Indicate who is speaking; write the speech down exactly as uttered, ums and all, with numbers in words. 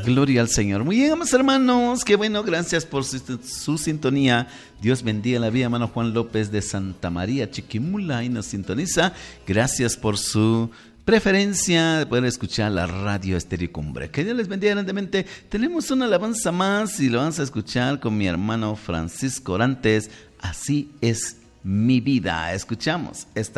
Speaker 1: Gloria al Señor. Muy bien, amados hermanos, qué bueno, gracias por su, su sintonía. Dios bendiga la vida, hermano Juan López de Santa María, Chiquimula, y nos sintoniza. Gracias por su preferencia de poder escuchar la radio Estéreo Cumbre. Que Dios les bendiga grandemente. Tenemos una alabanza más y lo vamos a escuchar con mi hermano Francisco Orantes. Así es mi vida. Escuchamos esta